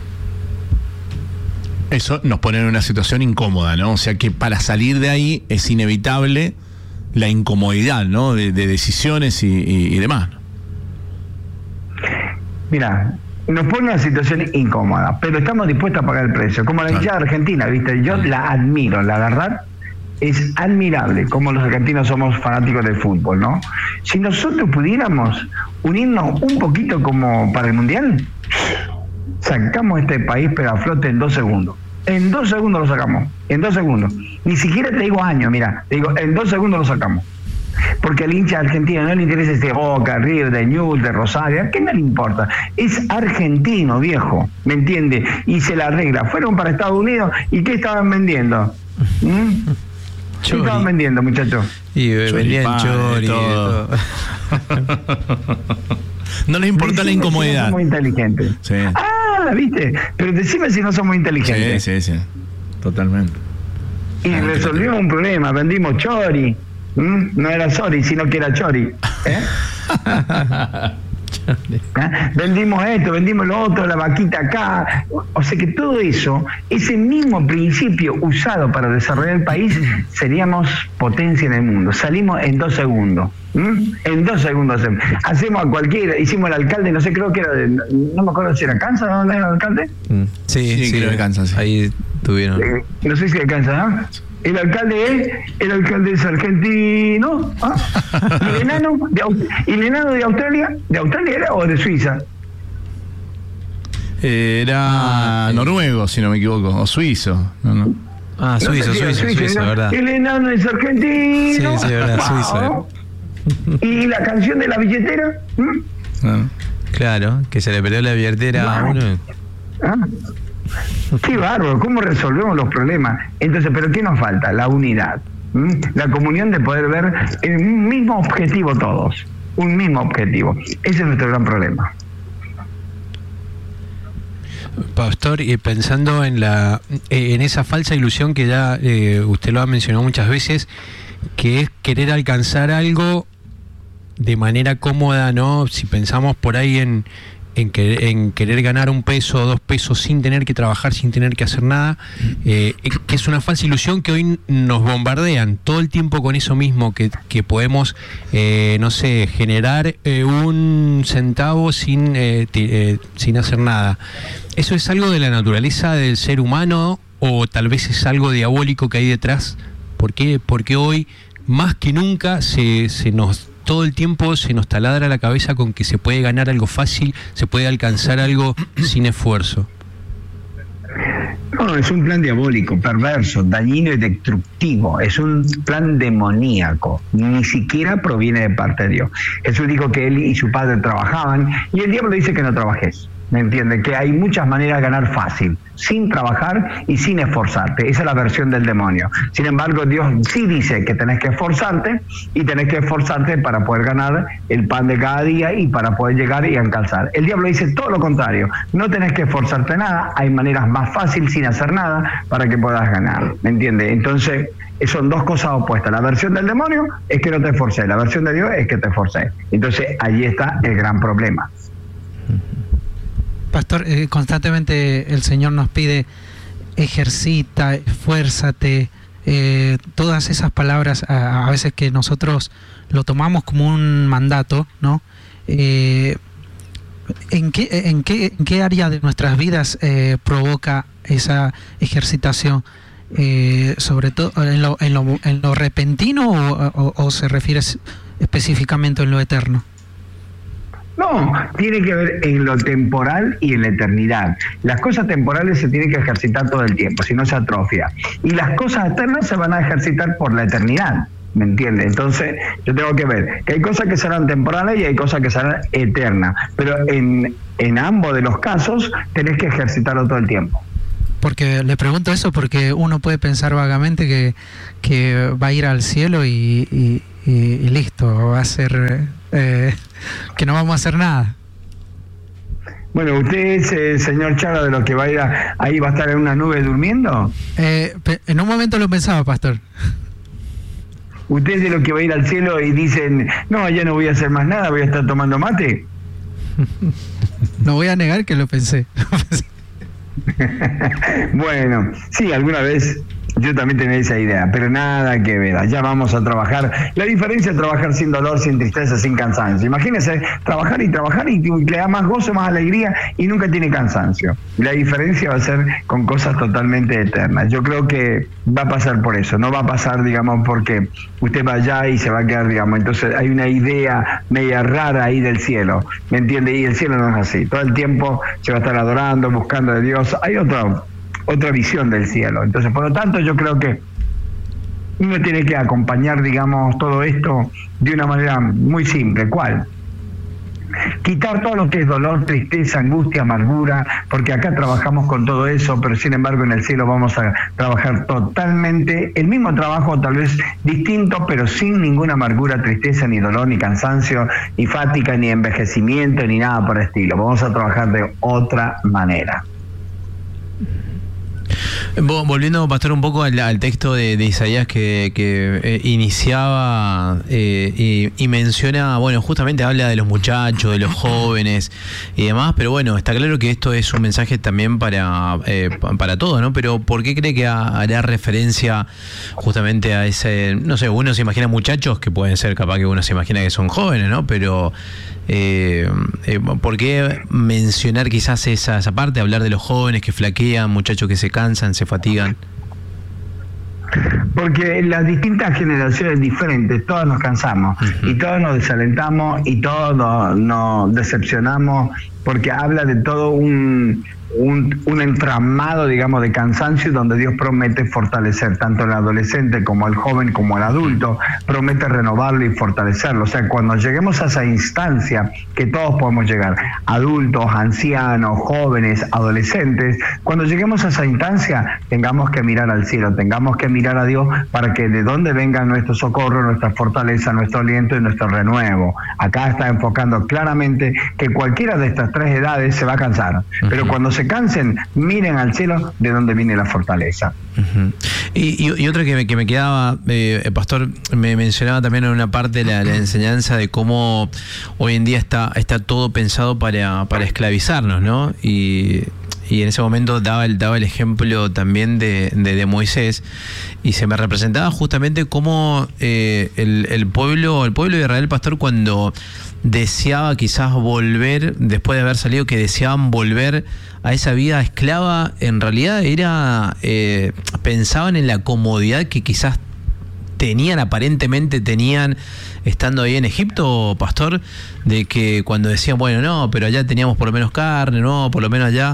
Eso nos pone en una situación incómoda, ¿no? O sea que para salir de ahí es inevitable la incomodidad, ¿no? De, de decisiones y, y, y demás. Mira, nos pone en una situación incómoda, pero estamos dispuestos a pagar el precio. Como la hinchada argentina, ¿viste? Yo la admiro, la verdad. Es admirable cómo los argentinos somos fanáticos del fútbol, ¿no? Si nosotros pudiéramos unirnos un poquito como para el Mundial, sacamos este país pero a flote en dos segundos. En dos segundos lo sacamos, en dos segundos. Ni siquiera te digo años, mira, te digo, en dos segundos lo sacamos. Porque al hincha argentino no le interesa este Boca, River, de Newell's, de Rosario, ¿a qué no le importa? Es argentino, viejo, ¿me entiende? Y se la arregla. Fueron para Estados Unidos y ¿qué estaban vendiendo? ¿Mm? ¿Qué estaban vendiendo, muchachos? Y vendían chori, todo. No les importa la incomodidad. Si no somos inteligentes. Sí. Ah, ¿viste? Pero decime si no somos inteligentes. Sí, sí, sí. Totalmente. Y ah, resolvimos un problema. Vendimos chori. ¿Mm? No era sorry, sino que era chori. ¿Eh? ¿Eh? Vendimos esto, vendimos lo otro, la vaquita acá. O sea que todo eso, ese mismo principio usado para desarrollar el país, seríamos potencia en el mundo. Salimos en dos segundos. ¿Mm? En dos segundos hacemos. Hacemos a cualquiera, hicimos el alcalde, no sé, creo que era de, no me acuerdo si era Kansas, ¿dónde era el alcalde? Mm. Sí, sí, sí, creo que Kansas. Sí. Ahí tuvieron. Eh, no sé si era Kansas, ¿no? El alcalde es, el alcalde es argentino, ¿ah? ¿Y el enano de, y el enano de Australia? ¿De Australia era o de Suiza? Era ah, noruego, si no me equivoco, o suizo. No, no. Ah, suizo, no sé si suizo, suizo, suizo, verdad. El enano es argentino. Sí, sí, verdad, wow. Suizo. ¿Y la canción de la billetera? ¿Mm? Ah. Claro, que se le perdió la billetera wow. a uno. ¿Ah? Qué bárbaro, ¿cómo resolvemos los problemas? Entonces, ¿pero qué nos falta? La unidad, ¿Mm? La comunión de poder ver el mismo objetivo todos, un mismo objetivo. Ese es nuestro gran problema. Pastor, y pensando en la en esa falsa ilusión que ya eh, usted lo ha mencionado muchas veces, que es querer alcanzar algo de manera cómoda, ¿no? Si pensamos por ahí en En, que, en querer ganar un peso o dos pesos sin tener que trabajar, sin tener que hacer nada, eh, que es una falsa ilusión que hoy nos bombardean todo el tiempo con eso mismo, que, que podemos, eh, no sé, generar eh, un centavo sin, eh, eh, sin hacer nada. ¿Eso es algo de la naturaleza del ser humano o tal vez es algo diabólico que hay detrás? ¿Por qué? Porque hoy, más que nunca, se, se nos... todo el tiempo se nos taladra la cabeza con que se puede ganar algo fácil, se puede alcanzar algo sin esfuerzo. No, es un plan diabólico, perverso, dañino y destructivo. Es un plan demoníaco. Ni siquiera proviene de parte de Dios. Jesús dijo que él y su padre trabajaban y el diablo dice que no trabajes. ¿Me entiende? Que hay muchas maneras de ganar fácil, sin trabajar y sin esforzarte. Esa es la versión del demonio. Sin embargo, Dios sí dice que tenés que esforzarte y tenés que esforzarte para poder ganar el pan de cada día y para poder llegar y alcanzar. El diablo dice todo lo contrario. No tenés que esforzarte nada. Hay maneras más fáciles sin hacer nada para que puedas ganar. ¿Me entiende? Entonces, son dos cosas opuestas. La versión del demonio es que no te esforcé. La versión de Dios es que te esforcé. Entonces, allí está el gran problema. Pastor, eh, constantemente el Señor nos pide ejercita, esfuérzate, eh, todas esas palabras a, a veces que nosotros lo tomamos como un mandato, ¿no? Eh, ¿en, qué, en, qué, ¿En qué área de nuestras vidas eh, provoca esa ejercitación? Eh, sobre todo en lo, en lo, en lo repentino o, o, o se refiere específicamente en lo eterno? No, tiene que ver en lo temporal y en la eternidad. Las cosas temporales se tienen que ejercitar todo el tiempo, si no se atrofia. Y las cosas eternas se van a ejercitar por la eternidad, ¿me entiendes? Entonces yo tengo que ver que hay cosas que serán temporales y hay cosas que serán eternas. Pero en, en ambos de los casos tenés que ejercitarlo todo el tiempo. Porque le pregunto eso porque uno puede pensar vagamente que, que va a ir al cielo y, y, y, y listo, va a ser eh, que no vamos a hacer nada. Bueno, ¿usted es el señor Chara de los que va a ir a, ahí va a estar en una nube durmiendo? Eh, en un momento lo pensaba, pastor. ¿Usted es de los que va a ir al cielo y dicen, no, ya no voy a hacer más nada, voy a estar tomando mate? No voy a negar que lo pensé. Bueno, sí, alguna vez yo también tenía esa idea, pero nada que ver, allá vamos a trabajar. La diferencia es trabajar sin dolor, sin tristeza, sin cansancio. Imagínense, trabajar y trabajar y le da más gozo, más alegría y nunca tiene cansancio. La diferencia va a ser con cosas totalmente eternas. Yo creo que va a pasar por eso, no va a pasar, digamos, porque usted va allá y se va a quedar, digamos, entonces hay una idea media rara ahí del cielo, ¿me entiende? Y el cielo no es así, todo el tiempo se va a estar adorando, buscando a Dios, hay otro... otra visión del cielo. Entonces, por lo tanto, yo creo que uno tiene que acompañar, digamos, todo esto de una manera muy simple. ¿Cuál? Quitar todo lo que es dolor, tristeza, angustia, amargura, porque acá trabajamos con todo eso, pero sin embargo en el cielo vamos a trabajar totalmente el mismo trabajo, tal vez distinto, pero sin ninguna amargura, tristeza, ni dolor, ni cansancio, ni fatiga, ni envejecimiento, ni nada por el estilo. Vamos a trabajar de otra manera. Volviendo, pastor, un poco al, al texto de, de Isaías que, que eh, iniciaba eh, y, y menciona, bueno, justamente habla de los muchachos, de los jóvenes y demás, pero bueno, está claro que esto es un mensaje también para eh, para todos, ¿no? Pero ¿por qué cree que hará referencia justamente a ese, no sé, uno se imagina muchachos que pueden ser, capaz que uno se imagina que son jóvenes, ¿no? Pero eh, eh, ¿por qué mencionar quizás esa, esa parte, hablar de los jóvenes que flaquean, muchachos que se cansan, se fatigan? Porque las distintas generaciones diferentes, todos nos cansamos, uh-huh. y todos nos desalentamos y todos nos, nos decepcionamos, porque habla de todo un, un, un entramado, digamos, de cansancio donde Dios promete fortalecer tanto al adolescente como al joven como al adulto, promete renovarlo y fortalecerlo. O sea, cuando lleguemos a esa instancia que todos podemos llegar, adultos, ancianos, jóvenes, adolescentes, cuando lleguemos a esa instancia tengamos que mirar al cielo, tengamos que mirar a Dios para que de dónde venga nuestro socorro, nuestra fortaleza, nuestro aliento y nuestro renuevo. Acá está enfocando claramente que cualquiera de estas tres edades se va a cansar, uh-huh. pero cuando se cansen, miren al cielo de donde viene la fortaleza. Uh-huh. Y, y, y otra que me, que me quedaba, eh, el pastor me mencionaba también en una parte la, la enseñanza de cómo hoy en día está, está todo pensado para, para esclavizarnos, ¿no? Y, y en ese momento daba el, daba el ejemplo también de, de, de Moisés, y se me representaba justamente cómo eh, el, el pueblo, el pueblo de Israel, pastor, cuando deseaba quizás volver, después de haber salido, que deseaban volver a esa vida esclava, en realidad era eh, pensaban en la comodidad que quizás tenían, aparentemente tenían estando ahí en Egipto, pastor, de que cuando decían, bueno, no, pero allá teníamos por lo menos carne, no, por lo menos allá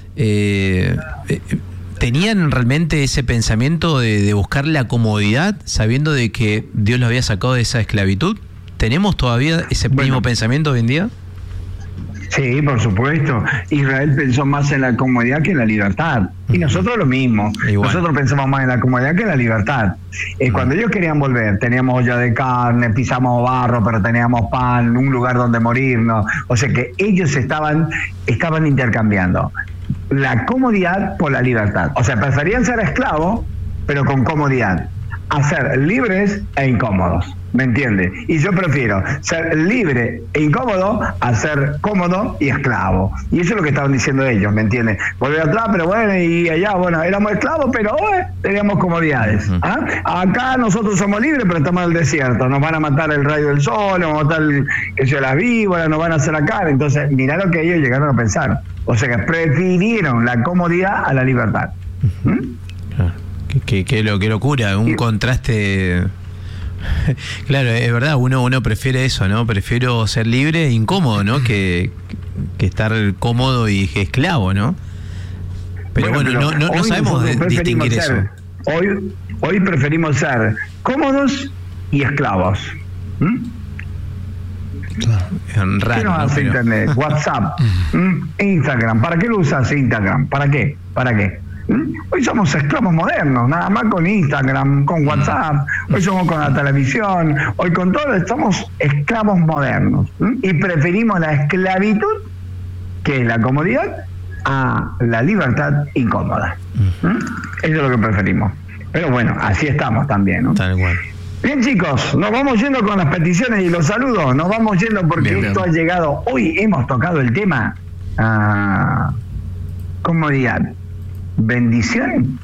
eh, eh, ¿tenían realmente ese pensamiento de, de buscar la comodidad sabiendo de que Dios los había sacado de esa esclavitud? ¿Tenemos todavía ese bueno, mismo pensamiento hoy en día? Sí, por supuesto. Israel pensó más en la comodidad que en la libertad. Y nosotros lo mismo. Igual. Nosotros pensamos más en la comodidad que en la libertad. Eh, cuando ellos querían volver, teníamos olla de carne, pisamos barro, pero teníamos pan, un lugar donde morirnos. O sea que ellos estaban, estaban intercambiando la comodidad por la libertad. O sea, preferían ser esclavos, pero con comodidad, a ser libres e incómodos. ¿me entiendes? Y yo prefiero ser libre e incómodo a ser cómodo y esclavo. Y eso es lo que estaban diciendo ellos, ¿me entiendes? Volver atrás, pero bueno, y allá, bueno, éramos esclavos, pero hoy teníamos comodidades. Uh-huh. ¿Ah? Acá nosotros somos libres, pero estamos en el desierto. Nos van a matar el rayo del sol, nos van a matar el, que yo, las víboras, nos van a hacer acá. Entonces, mirá lo que ellos llegaron a pensar. O sea que prefirieron la comodidad a la libertad. Uh-huh. ¿Mm? Claro. Qué, qué, qué, lo, qué locura, un sí. contraste. Claro, es verdad, uno uno prefiere eso, ¿no? Prefiero ser libre e incómodo, ¿no? Que, que estar cómodo y esclavo, ¿no? Pero bueno, bueno pero no, no, no sabemos distinguir ser, eso. Hoy, hoy preferimos ser cómodos y esclavos. ¿Mm? Claro. Raro, ¿qué nos hace ¿no? Internet? WhatsApp, ¿Mm? Instagram. ¿Para qué lo usas Instagram? ¿Para qué? ¿Para qué? ¿Mm? Hoy somos esclavos modernos, nada más con Instagram, con WhatsApp, hoy somos con la televisión, hoy con todo, somos esclavos modernos. ¿Mm? Y preferimos la esclavitud, que es la comodidad, a la libertad incómoda. ¿Mm? Eso es lo que preferimos. Pero bueno, así estamos también, ¿no? Tal cual. Bien, chicos, nos vamos yendo con las peticiones y los saludos, nos vamos yendo porque bien, esto bien. ha llegado, hoy hemos tocado el tema uh, comodidad, bendición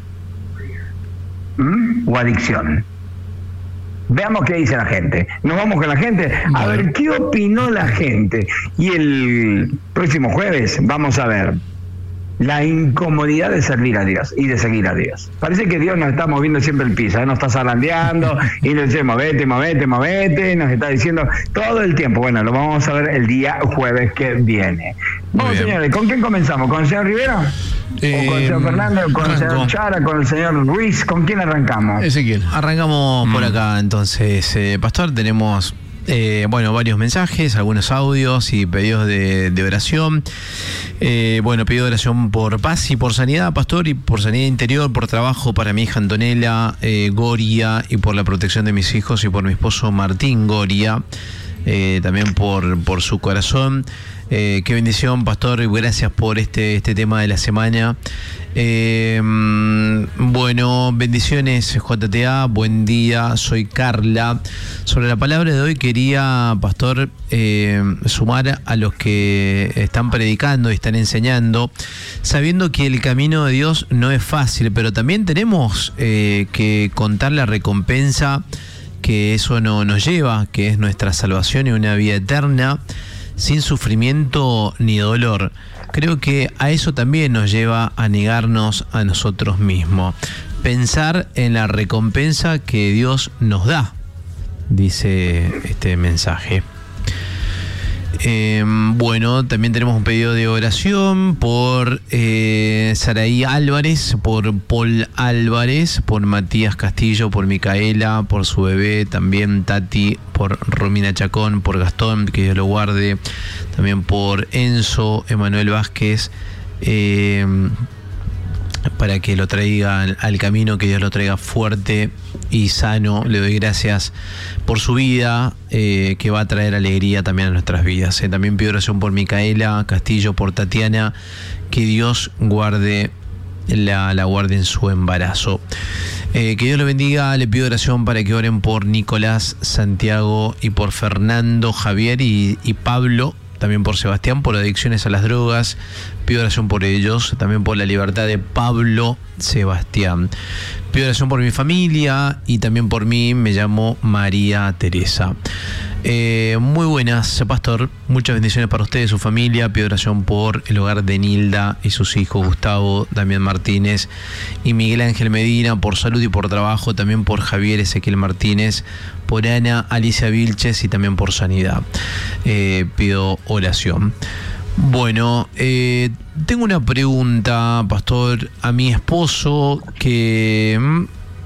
¿Mm? o adicción. Veamos qué dice la gente. Nos vamos con la gente a ver qué opinó la gente. Y el próximo jueves vamos a ver la incomodidad de servir a Dios y de seguir a Dios. Parece que Dios nos está moviendo siempre el piso, ¿eh? Nos está zarandeando y nos dice movete, movete, movete, nos está diciendo todo el tiempo. Bueno, lo vamos a ver el día jueves que viene. Vamos, señores, ¿con quién comenzamos? ¿Con el señor Rivera? Eh, ¿O con el señor Fernando? ¿Con arranco. el señor Chara? ¿Con el señor Ruiz? ¿Con quién arrancamos? Ezequiel. Arrancamos mm. por acá, entonces, eh, Pastor, tenemos... Eh, bueno, varios mensajes, algunos audios y pedidos de, de oración. Eh, bueno, pedido de oración por paz y por sanidad, Pastor, y por sanidad interior, por trabajo para mi hija Antonella eh, Goria, y por la protección de mis hijos y por mi esposo Martín Goria, eh, también por, por su corazón. Eh, qué bendición, Pastor, y gracias por este, este tema de la semana. Eh, bueno, bendiciones, J T A, buen día, soy Carla. Sobre la palabra de hoy quería, Pastor, eh, sumar a los que están predicando y están enseñando, sabiendo que el camino de Dios no es fácil, pero también tenemos eh, que contar la recompensa que eso no, nos lleva, que es nuestra salvación y una vida eterna, sin sufrimiento ni dolor. Creo que a eso también nos lleva a negarnos a nosotros mismos. Pensar en la recompensa que Dios nos da, dice este mensaje. Eh, bueno, también tenemos un pedido de oración por eh, Saraí Álvarez, por Paul Álvarez, por Matías Castillo, por Micaela, por su bebé, también Tati, por Romina Chacón, por Gastón, que Dios lo guarde, también por Enzo, Emanuel Vázquez, eh, para que lo traiga al, al camino, que Dios lo traiga fuerte y sano. Le doy gracias por su vida, eh, que va a traer alegría también a nuestras vidas. Eh. También pido oración por Micaela Castillo, por Tatiana, que Dios guarde la, la guarde en su embarazo. Eh, que Dios lo bendiga. Le pido oración para que oren por Nicolás, Santiago y por Fernando, Javier y, y Pablo. También por Sebastián, por adicciones a las drogas. Pido oración por ellos. También por la libertad de Pablo Sebastián. Pido oración por mi familia y también por mí. Me llamo María Teresa. Eh, muy buenas, Pastor. Muchas bendiciones para ustedes, su familia. Pido oración por el hogar de Nilda y sus hijos, Gustavo, Damián Martínez y Miguel Ángel Medina, por salud y por trabajo. También por Javier Ezequiel Martínez, por Ana Alicia Vilches y también por sanidad. Eh, pido oración. Bueno, eh, tengo una pregunta, Pastor, a mi esposo que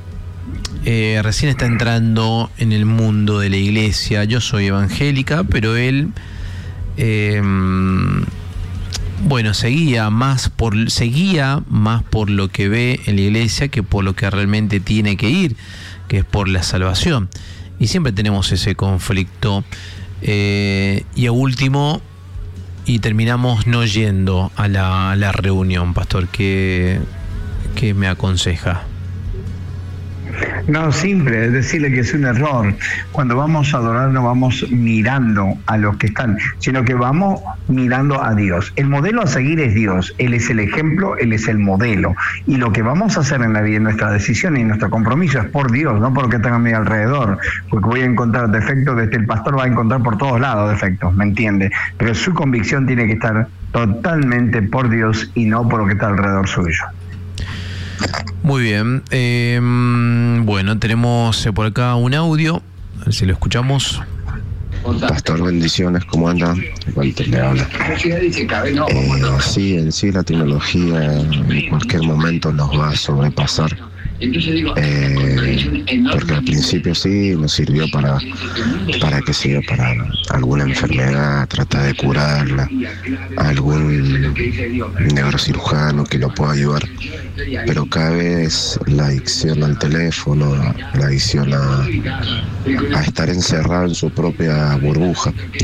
eh, recién está entrando en el mundo de la iglesia. Yo soy evangélica, pero él, eh, bueno, seguía más por seguía más por lo que ve en la iglesia que por lo que realmente tiene que ir, que es por la salvación. Y siempre tenemos ese conflicto. Eh, y a último, y terminamos no yendo a la, a la reunión, Pastor. ¿Qué, qué me aconseja? No, simple, es decirle que es un error. Cuando vamos a adorar no vamos mirando a los que están, sino que vamos mirando a Dios. El modelo a seguir es Dios, Él es el ejemplo, Él es el modelo. Y lo que vamos a hacer en la vida, nuestra decisión y nuestro compromiso es por Dios, no por lo que tenga a mi alrededor, porque voy a encontrar defectos, desde el pastor va a encontrar por todos lados defectos, ¿me entiende? Pero su convicción tiene que estar totalmente por Dios y no por lo que está alrededor suyo. Muy bien. Eh, bueno, tenemos por acá un audio. A ver si lo escuchamos. Pastor, bendiciones, ¿cómo anda? Walter le habla. Eh, sí, en sí la tecnología en cualquier momento nos va a sobrepasar. Eh, porque al principio sí nos sirvió para, para que sea para alguna enfermedad, tratar de curarla, algún neurocirujano que lo pueda ayudar, pero cada vez la adicción al teléfono, la adicción a, a estar encerrado en su propia burbuja,